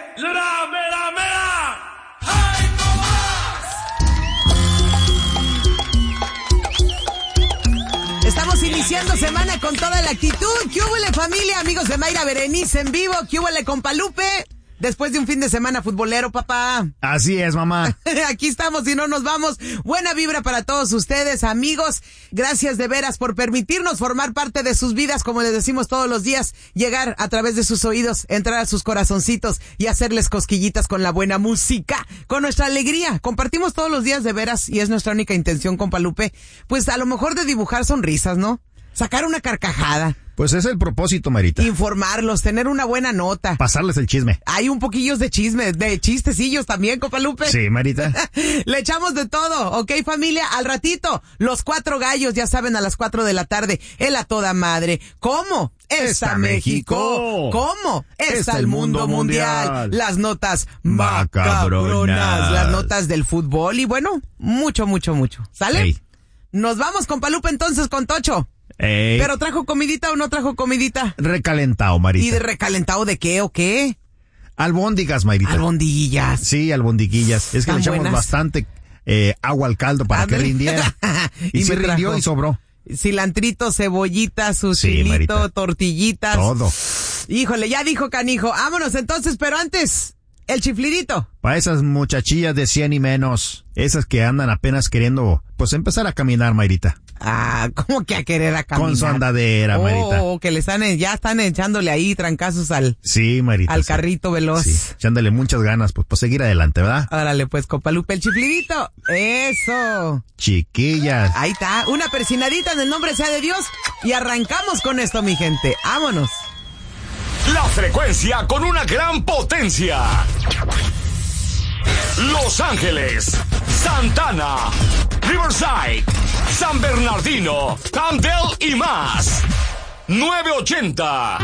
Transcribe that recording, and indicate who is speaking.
Speaker 1: Estamos iniciando semana con toda la actitud. ¿Qué huele, familia? Amigos de Mayra Berenice en vivo. ¿Qué huele, compa Lupe? Después de un fin de semana futbolero, papá.
Speaker 2: Así es, mamá.
Speaker 1: Aquí estamos y no nos vamos. Buena vibra para todos ustedes, amigos. Gracias de veras por permitirnos formar parte de sus vidas, como les decimos todos los días, llegar a través de sus oídos, entrar a sus corazoncitos y hacerles cosquillitas con la buena música, con nuestra alegría. Compartimos todos los días de veras y es nuestra única intención, compa Lupe, pues a lo mejor de dibujar sonrisas, ¿no? Sacar una carcajada.
Speaker 2: Pues es el propósito, Marita.
Speaker 1: Informarlos, tener una buena nota.
Speaker 2: Pasarles el chisme.
Speaker 1: Hay un poquillos de chisme, de chistecillos también, compa Lupe.
Speaker 2: Sí, Marita.
Speaker 1: Le echamos de todo, ¿ok, familia? Al ratito, los 4 gallos, ya saben, a las 4 de la tarde, el A Toda Madre. ¿Cómo está México? ¿Cómo está el mundo mundial? Las notas macabronas, las notas del fútbol y bueno, mucho. ¿Sale?
Speaker 2: Hey.
Speaker 1: Nos vamos, compa Lupe, entonces con Tocho.
Speaker 2: Ey.
Speaker 1: ¿Pero trajo comidita o no trajo comidita?
Speaker 2: Recalentado, Marita.
Speaker 1: ¿Y de recalentado de qué o qué?
Speaker 2: Albóndigas, Marita.
Speaker 1: Albondiguillas.
Speaker 2: Sí, albondiguillas. Es que
Speaker 1: ¿Están
Speaker 2: le echamos
Speaker 1: buenas?
Speaker 2: bastante agua al caldo para que rindiera. y se rindió
Speaker 1: trajo
Speaker 2: y sobró.
Speaker 1: Cilantrito, cebollita, su
Speaker 2: Sí,
Speaker 1: chilito,
Speaker 2: Marita.
Speaker 1: tortillitas.
Speaker 2: Todo.
Speaker 1: Híjole, ya dijo canijo. Vámonos entonces, pero antes, el chiflidito.
Speaker 2: Para esas muchachillas de 100 y menos. Esas que andan apenas queriendo, pues, empezar a caminar, Marita.
Speaker 1: Ah, ¿cómo que a querer a caminar?
Speaker 2: Con su andadera, Marita.
Speaker 1: Que ya están echándole ahí trancazos al
Speaker 2: Sí, Marita.
Speaker 1: al
Speaker 2: sí.
Speaker 1: carrito veloz.
Speaker 2: Sí, echándole muchas ganas, pues, seguir adelante, ¿verdad?
Speaker 1: Órale, pues, compa Lupe, el chiflidito. Eso.
Speaker 2: Chiquillas.
Speaker 1: Ahí está, una persinadita en el nombre sea de Dios y arrancamos con esto, mi gente. Vámonos.
Speaker 3: La frecuencia con una gran potencia. Los Ángeles, Santana, Riverside, San Bernardino, Campbell y más. 980.